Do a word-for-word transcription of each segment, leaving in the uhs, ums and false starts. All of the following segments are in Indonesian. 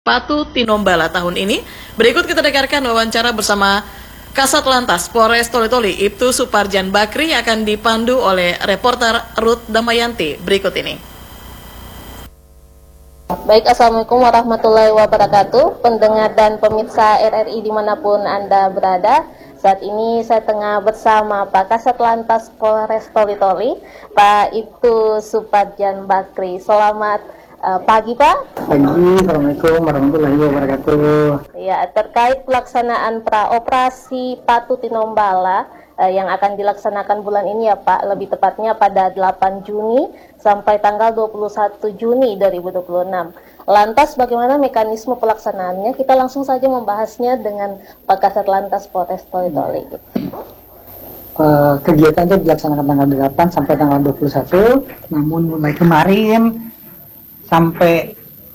Patu Tinombala tahun ini. Berikut kita dengarkan wawancara bersama Kasat Lantas Polres Toli-Toli, Ibtu Suparjan Bakri, akan dipandu oleh reporter Ruth Damayanti berikut ini. Baik, Assalamualaikum warahmatullahi wabarakatuh, pendengar dan pemirsa R R I dimanapun Anda berada. Saat ini saya tengah bersama Pak Kasat Lantas Polres Toli-Toli, Pak Ibtu Suparjan Bakri. Selamat uh, pagi, Pak. Pagi, Assalamualaikum warahmatullahi wabarakatuh. Ya, terkait pelaksanaan praoperasi Patu Tinombala uh, yang akan dilaksanakan bulan ini ya Pak, lebih tepatnya pada delapan Juni sampai tanggal dua puluh satu Juni dua ribu dua puluh enam. Lantas bagaimana mekanisme pelaksanaannya? Kita langsung saja membahasnya dengan Pak Kasat Lantas Polres Toli-Toli. Uh, kegiatan itu dilaksanakan tanggal delapan sampai tanggal dua puluh satu, namun mulai kemarin sampai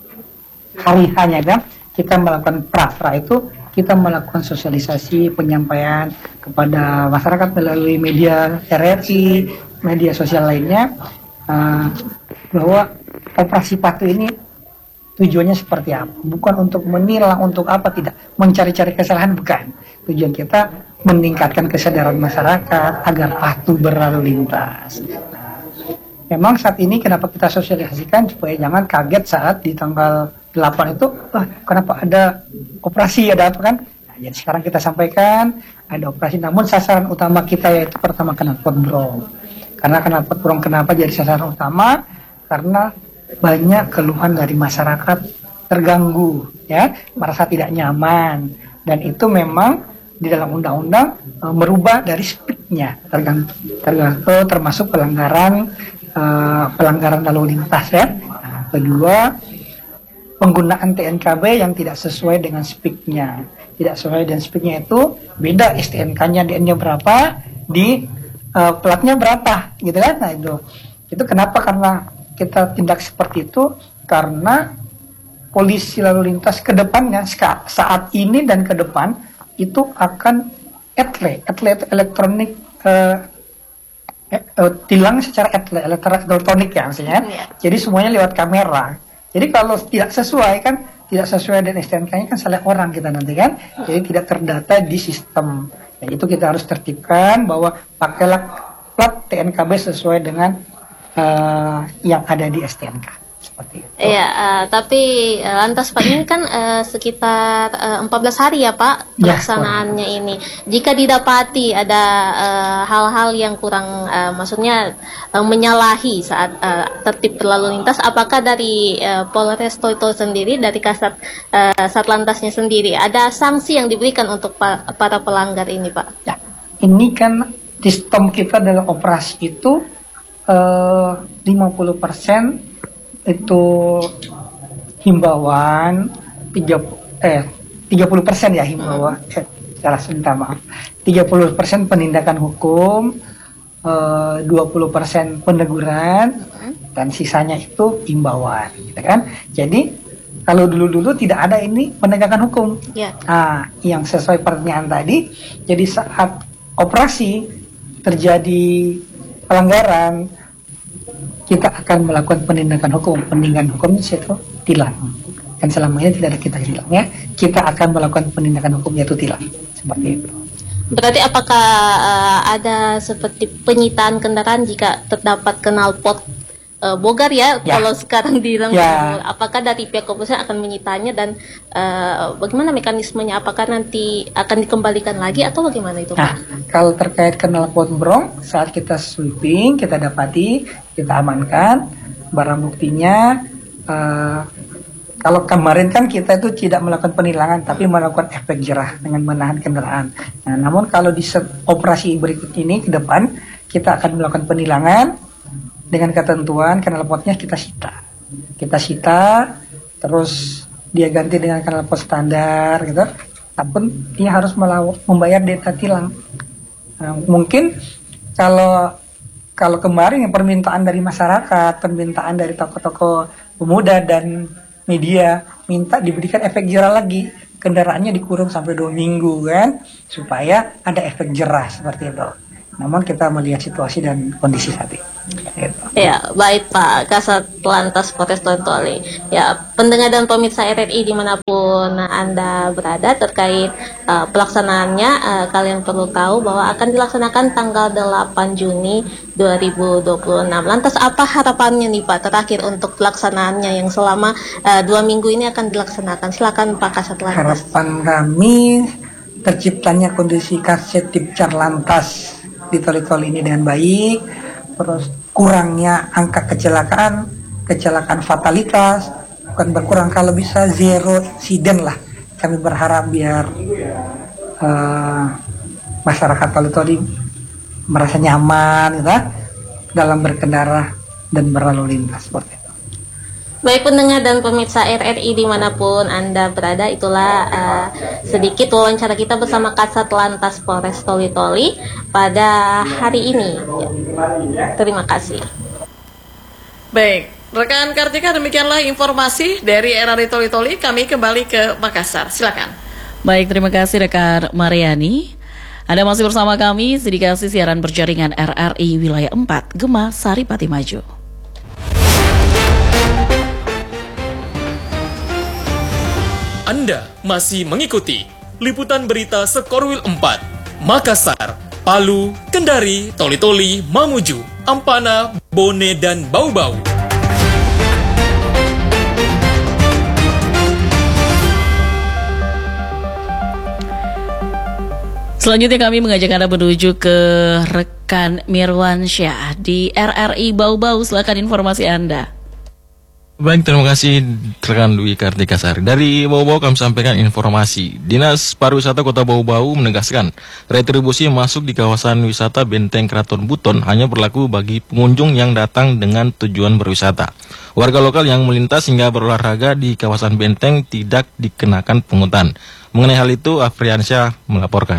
hari hanya kan kita melakukan pra-pra itu, kita melakukan sosialisasi penyampaian kepada masyarakat melalui media R R I, media sosial lainnya, uh, bahwa operasi Patu ini tujuannya seperti apa, bukan untuk menilang, untuk apa, tidak mencari-cari kesalahan, bukan. Tujuan kita meningkatkan kesadaran masyarakat agar patuh berlalu lintas. Memang saat ini kenapa kita sosialisasikan supaya jangan kaget saat di tanggal delapan itu, ah, kenapa ada operasi, ada apa kan? Nah, jadi sekarang kita sampaikan ada operasi, namun sasaran utama kita yaitu pertama knalpot brong. Karena knalpot brong kenapa jadi sasaran utama? Karena banyak keluhan dari masyarakat terganggu, ya, merasa tidak nyaman, dan itu memang di dalam undang-undang e, merubah dari speednya, tergantung, tergantung termasuk pelanggaran e, pelanggaran lalu lintas, ya. Nah, kedua, penggunaan T N K B yang tidak sesuai dengan speednya, tidak sesuai dengan speednya itu beda, S T N K-nya D N-nya berapa, di e, platnya berapa, gitu kan? Nah itu, itu kenapa? Karena kita tindak seperti itu karena polisi lalu lintas ke depannya saat ini dan ke depan itu akan etle, etle elektronik, uh, uh, tilang secara etle, elektronik ya maksudnya. Yeah. Jadi semuanya lewat kamera. Jadi kalau tidak sesuai kan, tidak sesuai dengan S T N K-nya kan salah orang kita nanti kan. Jadi tidak terdata di sistem. Nah, itu kita harus tertibkan bahwa pakailah plat T N K B sesuai dengan Uh, yang ada di S T N K seperti itu. Iya, uh, tapi uh, lantas Pak ini kan uh, sekitar uh, empat belas hari ya Pak pelaksanaannya ya, ini. Jika didapati ada hal-hal uh, yang kurang, uh, maksudnya uh, menyalahi saat uh, tertib berlalu lintas, apakah dari uh, Polres Toli-Toli sendiri, dari Kasat uh, Satlantasnya sendiri, ada sanksi yang diberikan untuk pa para pelanggar ini Pak? Ya, ini kan sistem kita dalam operasi itu Uh, lima puluh persen itu himbauan, tiga eh tiga puluh persen ya himbauan, eh, salah sebentar maaf, tiga puluh persen penindakan hukum, uh, dua puluh persen peneguran, dan sisanya itu himbauan, gitu kan? Jadi kalau dulu-dulu tidak ada ini penegakan hukum, yeah. Nah, yang sesuai pertanyaan tadi, jadi saat operasi terjadi pelanggaran, kita akan melakukan penindakan hukum. Penindakan hukum itu tilang. Kan selama ini tidak ada kita tilangnya, kita akan melakukan penindakan hukum yaitu tilang. Seperti itu. Berarti apakah uh, ada seperti penyitaan kendaraan jika terdapat knalpot uh, bogar ya, ya, kalau sekarang bilang, ya. Apakah dari pihak kepolisian akan menyitanya dan uh, bagaimana mekanismenya? Apakah nanti akan dikembalikan lagi atau bagaimana itu Pak? Nah, kalau terkait knalpot brong, saat kita sweeping, kita dapati, kita amankan barang buktinya. Uh, kalau kemarin kan kita itu tidak melakukan penilangan, tapi melakukan efek jerah dengan menahan kendaraan. Nah, namun kalau di operasi berikut ini ke depan, kita akan melakukan penilangan dengan ketentuan knalpotnya kita sita, kita sita, terus dia ganti dengan knalpot standar, gitu. Namun dia harus membayar data tilang. Nah, mungkin kalau kalau kemarin yang permintaan dari masyarakat, permintaan dari toko-toko pemuda dan media minta diberikan efek jerah lagi, kendaraannya dikurung sampai dua minggu kan, supaya ada efek jerah seperti itu. Namun kita melihat situasi dan kondisi saat ini. Ya, baik Pak Kasat Lantas Polres Toli. Ya, pendengar dan pemirsa R R I dimanapun Anda berada terkait uh, pelaksanaannya, uh, kalian perlu tahu bahwa akan dilaksanakan tanggal delapan Juni dua ribu dua puluh enam. Lantas apa harapannya nih Pak terakhir untuk pelaksanaannya yang selama uh, dua minggu ini akan dilaksanakan? Silakan Pak Kasat Lantas. Harapan kami terciptanya kondisi Kasatipcar Lantas di Toli-Toli ini dengan baik, terus kurangnya angka kecelakaan, kecelakaan fatalitas, bukan berkurang, kalau bisa zero insiden lah. Kami berharap biar uh, masyarakat Toli-Toli merasa nyaman gitu, dalam berkendara dan berlalu lintas seperti itu. Baik pendengar dan pemirsa R R I dimanapun Anda berada, itulah uh, sedikit wawancara kita bersama Kasat Lantas Polres Toli-Toli pada hari ini. Ya. Terima kasih. Baik, rekan Kartika, demikianlah informasi dari R R I Toli-Toli. Kami kembali ke Makassar, silakan. Baik, terima kasih rekan Mariani. Anda masih bersama kami, dedikasi siaran berjaringan R R I Wilayah empat, Gema, Saripati Maju. Anda masih mengikuti liputan berita Sekorwil empat, Makassar, Palu, Kendari, Toli-Toli, Mamuju, Ampana, Bone, dan Bau-Bau. Selanjutnya kami mengajak Anda menuju ke rekan Mirwansyah di R R I Bau-Bau. Silakan informasi Anda. Baik, terima kasih rekan Dwi Kartika Sari. Dari Bau-Bau kami sampaikan informasi. Dinas Pariwisata Kota Bau-Bau menegaskan retribusi masuk di kawasan wisata Benteng Keraton Buton hanya berlaku bagi pengunjung yang datang dengan tujuan berwisata. Warga lokal yang melintas hingga berolahraga di kawasan Benteng tidak dikenakan pungutan. Mengenai hal itu, Afriansyah melaporkan.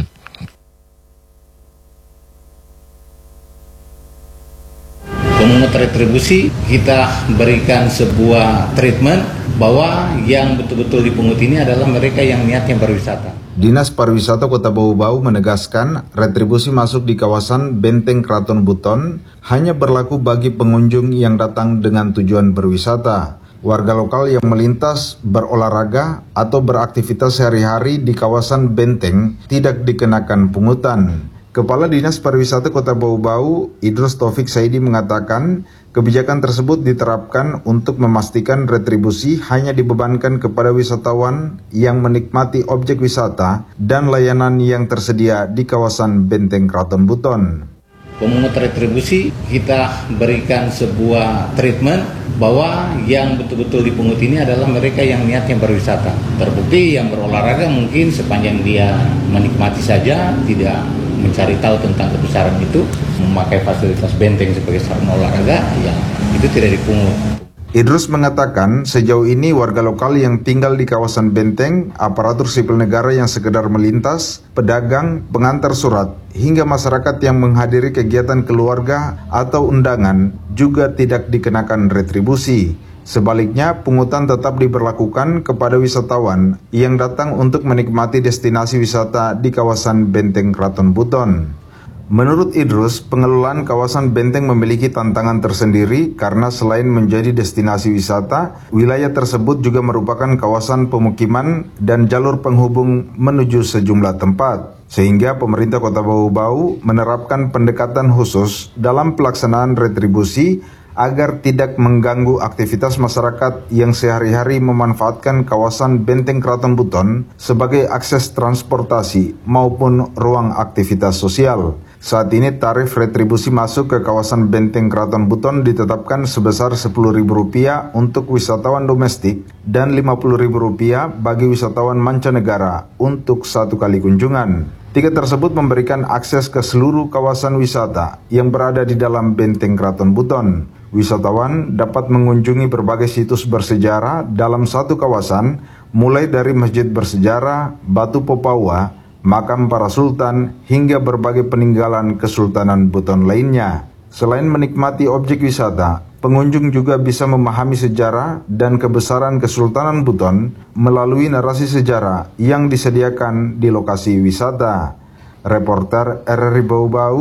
Pemungut retribusi kita berikan sebuah treatment bahwa yang betul-betul dipungut ini adalah mereka yang niatnya berwisata. Dinas Pariwisata Kota Bau-Bau menegaskan retribusi masuk di kawasan Benteng Keraton Buton hanya berlaku bagi pengunjung yang datang dengan tujuan berwisata. Warga lokal yang melintas, berolahraga, atau beraktivitas sehari-hari di kawasan Benteng tidak dikenakan pungutan. Kepala Dinas Pariwisata Kota Bau-Bau, Idrus Taufik Saidi mengatakan, kebijakan tersebut diterapkan untuk memastikan retribusi hanya dibebankan kepada wisatawan yang menikmati objek wisata dan layanan yang tersedia di kawasan Benteng Keraton Buton. Pemungut retribusi kita berikan sebuah treatment bahwa yang betul-betul dipungut ini adalah mereka yang niatnya berwisata. Terbukti yang berolahraga mungkin sepanjang dia menikmati saja, tidak mencari tahu tentang kebesaran itu, memakai fasilitas benteng sebagai sarana olahraga, ya itu tidak dipungut. Idrus mengatakan sejauh ini warga lokal yang tinggal di kawasan Benteng, aparatur sipil negara yang sekedar melintas, pedagang, pengantar surat, hingga masyarakat yang menghadiri kegiatan keluarga atau undangan juga tidak dikenakan retribusi. Sebaliknya, pungutan tetap diberlakukan kepada wisatawan yang datang untuk menikmati destinasi wisata di kawasan Benteng Keraton Buton. Menurut Idrus, pengelolaan kawasan Benteng memiliki tantangan tersendiri karena selain menjadi destinasi wisata, wilayah tersebut juga merupakan kawasan pemukiman dan jalur penghubung menuju sejumlah tempat. Sehingga pemerintah Kota Bau-Bau menerapkan pendekatan khusus dalam pelaksanaan retribusi agar tidak mengganggu aktivitas masyarakat yang sehari-hari memanfaatkan kawasan Benteng Keraton Buton sebagai akses transportasi maupun ruang aktivitas sosial. Saat ini tarif retribusi masuk ke kawasan Benteng Keraton Buton ditetapkan sebesar sepuluh ribu rupiah untuk wisatawan domestik dan lima puluh ribu rupiah bagi wisatawan mancanegara untuk satu kali kunjungan. Tiket tersebut memberikan akses ke seluruh kawasan wisata yang berada di dalam Benteng Keraton Buton. Wisatawan dapat mengunjungi berbagai situs bersejarah dalam satu kawasan, mulai dari Masjid Bersejarah, Batu Popawa, Makam Para Sultan, hingga berbagai peninggalan Kesultanan Buton lainnya. Selain menikmati objek wisata, pengunjung juga bisa memahami sejarah dan kebesaran Kesultanan Buton melalui narasi sejarah yang disediakan di lokasi wisata. Reporter R R I Bau-Bau,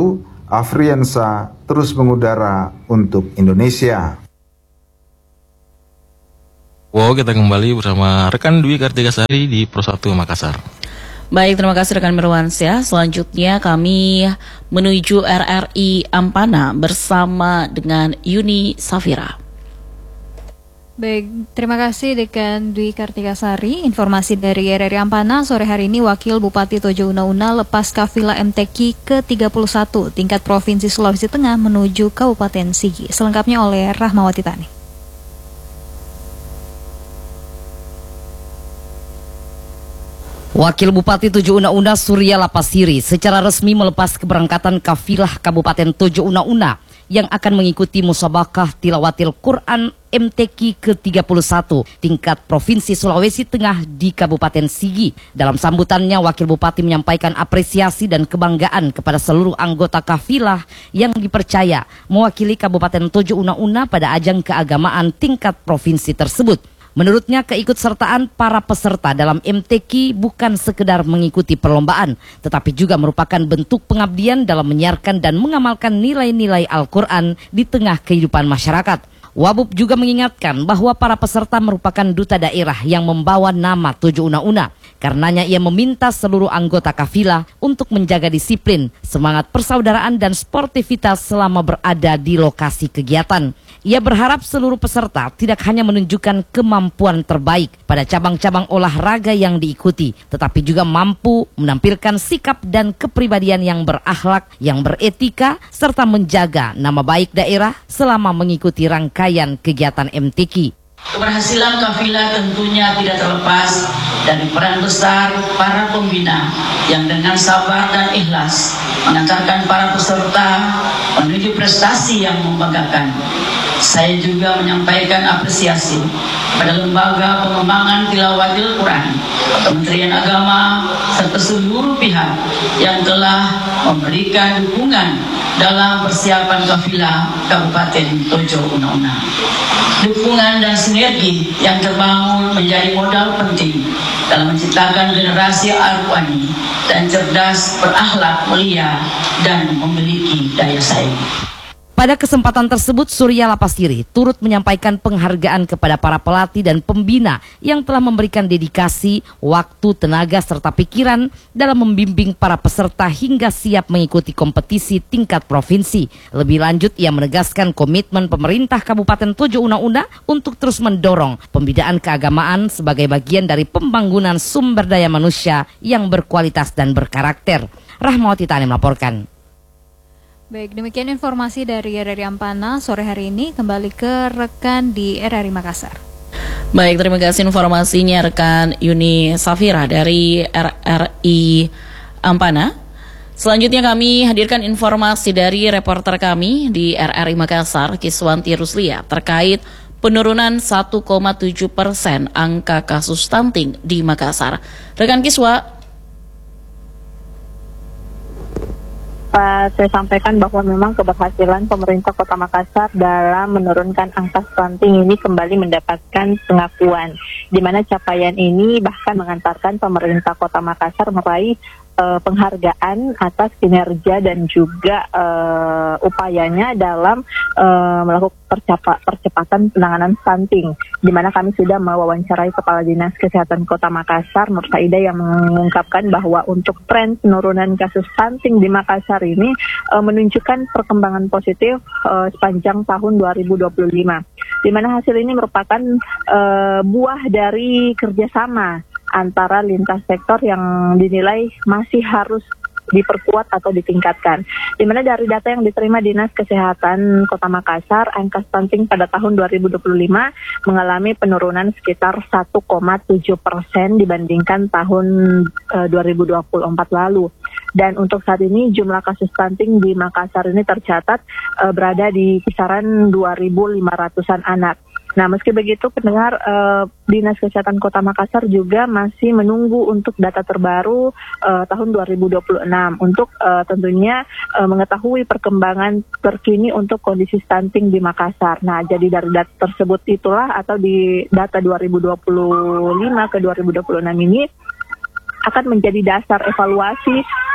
Afriansa terus mengudara untuk Indonesia. Wow, kita kembali bersama rekan Dwi Kartikasari di Pro satu Makassar. Baik, terima kasih rekan Mirwansyah. Selanjutnya kami menuju R R I Ampana bersama dengan Yuni Safira. Baik, terima kasih rekan Dwi Kartikasari. Informasi dari R R I Ampana sore hari ini, Wakil Bupati Tojo Una Una lepas kafilah M T Q ke tiga puluh satu tingkat Provinsi Sulawesi Tengah menuju Kabupaten Sigi. Selengkapnya oleh Rahmawati Tani. Wakil Bupati Tojo Una Una Surya Lapasiri secara resmi melepas keberangkatan kafilah Kabupaten Tojo Una Una yang akan mengikuti musabakah tilawatil Quran M T Q ke tiga puluh satu tingkat Provinsi Sulawesi Tengah di Kabupaten Sigi. Dalam sambutannya, Wakil Bupati menyampaikan apresiasi dan kebanggaan kepada seluruh anggota kafilah yang dipercaya mewakili Kabupaten Tojo Una Una pada ajang keagamaan tingkat provinsi tersebut. Menurutnya, keikutsertaan para peserta dalam M T Q bukan sekedar mengikuti perlombaan, tetapi juga merupakan bentuk pengabdian dalam menyiarkan dan mengamalkan nilai-nilai Al-Quran di tengah kehidupan masyarakat. Wabub juga mengingatkan bahwa para peserta merupakan duta daerah yang membawa nama Tojo Una Una. Karenanya ia meminta seluruh anggota kafilah untuk menjaga disiplin, semangat persaudaraan dan sportivitas selama berada di lokasi kegiatan. Ia berharap seluruh peserta tidak hanya menunjukkan kemampuan terbaik pada cabang-cabang olahraga yang diikuti, tetapi juga mampu menampilkan sikap dan kepribadian yang berakhlak, yang beretika, serta menjaga nama baik daerah selama mengikuti rangkaian kegiatan M T Q. Keberhasilan kafilah tentunya tidak terlepas dari peran besar para pembina yang dengan sabar dan ikhlas mengantarkan para peserta menuju prestasi yang membanggakan. Saya juga menyampaikan apresiasi pada Lembaga Pengembangan Tilawatil Quran, Kementerian Agama, serta seluruh pihak yang telah memberikan dukungan dalam persiapan kafilah Kabupaten Tojo Una Una. Dukungan dan sinergi yang terbangun menjadi modal penting dalam menciptakan generasi arwani dan cerdas, berakhlak mulia, dan memiliki daya saing. Pada kesempatan tersebut, Surya Lapasiri turut menyampaikan penghargaan kepada para pelatih dan pembina yang telah memberikan dedikasi, waktu, tenaga, serta pikiran dalam membimbing para peserta hingga siap mengikuti kompetisi tingkat provinsi. Lebih lanjut, ia menegaskan komitmen pemerintah Kabupaten Tojo Una Una untuk terus mendorong pembinaan keagamaan sebagai bagian dari pembangunan sumber daya manusia yang berkualitas dan berkarakter. Rahmawati Tani melaporkan. Baik, demikian informasi dari R R I Ampana sore hari ini. Kembali ke rekan di R R I Makassar. Baik, terima kasih informasinya rekan Yuni Safira dari R R I Ampana. Selanjutnya kami hadirkan informasi dari reporter kami di R R I Makassar, Kiswanti Ruslia, terkait penurunan satu koma tujuh persen angka kasus stunting di Makassar. Rekan Kiswa. Saya sampaikan bahwa memang keberhasilan pemerintah Kota Makassar dalam menurunkan angka stunting ini kembali mendapatkan pengakuan, di mana capaian ini bahkan mengantarkan pemerintah Kota Makassar meraih uh, penghargaan atas kinerja dan juga uh, upayanya dalam uh, melakukan percepa- percepatan penanganan stunting, di mana kami sudah mewawancarai Kepala Dinas Kesehatan Kota Makassar, Nur Saida, yang mengungkapkan bahwa untuk tren penurunan kasus stunting di Makassar ini uh, menunjukkan perkembangan positif uh, sepanjang tahun dua ribu dua puluh lima, di mana hasil ini merupakan uh, buah dari kerjasama antara lintas sektor yang dinilai masih harus diperkuat atau ditingkatkan. Di mana dari data yang diterima Dinas Kesehatan Kota Makassar, angka stunting pada tahun dua ribu dua puluh lima mengalami penurunan sekitar satu koma tujuh persen dibandingkan tahun uh, dua ribu dua puluh empat lalu. Dan untuk saat ini jumlah kasus stunting di Makassar ini tercatat uh, berada di kisaran dua ribu lima ratusan anak. Nah, meski begitu, pendengar, uh, Dinas Kesehatan Kota Makassar juga masih menunggu untuk data terbaru uh, tahun dua ribu dua puluh enam untuk uh, tentunya uh, mengetahui perkembangan terkini untuk kondisi stunting di Makassar. Nah, jadi dari data tersebut itulah, atau di data dua ribu dua puluh lima ke dua ribu dua puluh enam ini akan menjadi dasar evaluasi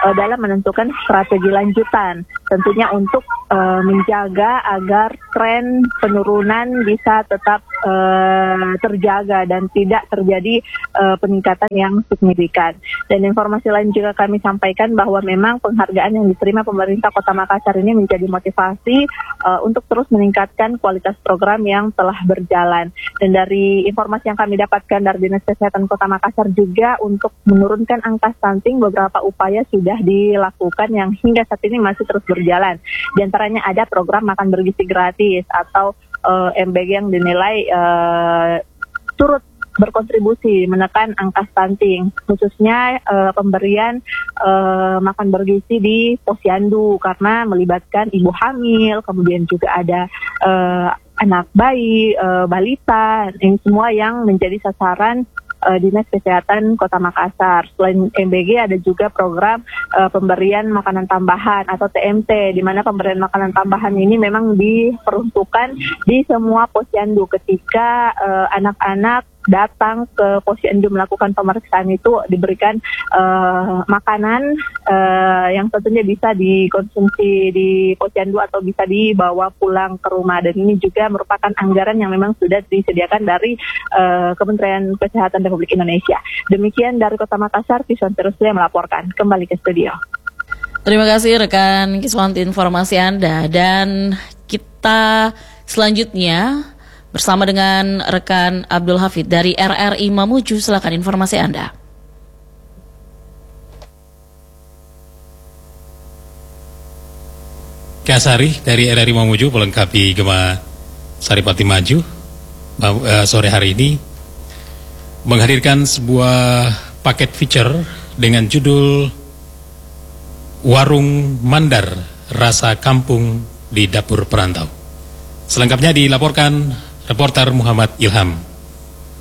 uh, dalam menentukan strategi lanjutan, tentunya untuk uh, menjaga agar tren penurunan bisa tetap uh, terjaga dan tidak terjadi uh, peningkatan yang signifikan. Dan informasi lain juga kami sampaikan bahwa memang penghargaan yang diterima pemerintah Kota Makassar ini menjadi motivasi uh, untuk terus meningkatkan kualitas program yang telah berjalan. Dan dari informasi yang kami dapatkan dari Dinas Kesehatan Kota Makassar juga untuk menurunkan angka stunting, beberapa upaya sudah dilakukan yang hingga saat ini masih terus berjalan. Di antaranya ada program makan bergizi gratis atau uh, M B G yang dinilai uh, turut berkontribusi menekan angka stunting, khususnya uh, pemberian uh, makan bergizi di posyandu karena melibatkan ibu hamil, kemudian juga ada uh, anak bayi, uh, balita, ini semua yang menjadi sasaran uh, Dinas Kesehatan Kota Makassar. Selain M B G ada juga program uh, pemberian makanan tambahan atau T M T, di mana pemberian makanan tambahan ini memang diperuntukkan di semua posyandu ketika uh, anak-anak datang ke posyandu melakukan pemeriksaan itu diberikan uh, makanan uh, yang tentunya bisa dikonsumsi di posyandu atau bisa dibawa pulang ke rumah, dan ini juga merupakan anggaran yang memang sudah disediakan dari uh, Kementerian Kesehatan Republik Indonesia. Demikian dari Kota Makassar, Kiswanti Ruslia melaporkan. Kembali ke studio. Terima kasih rekan Kiswanti informasi Anda, dan kita selanjutnya bersama dengan rekan Abdul Hafid dari R R I Mamuju. Silakan informasi Anda. Kasari dari R R I Mamuju melengkapi Gema Saripati Maju uh, sore hari ini menghadirkan sebuah paket feature dengan judul Warung Mandar Rasa Kampung di Dapur Perantau. Selengkapnya dilaporkan reporter Muhammad Ilham.